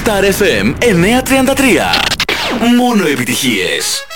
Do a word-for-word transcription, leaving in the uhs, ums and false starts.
Star εφ εμ εννιακόσια τριάντα τρία. Μόνο επιτυχίες.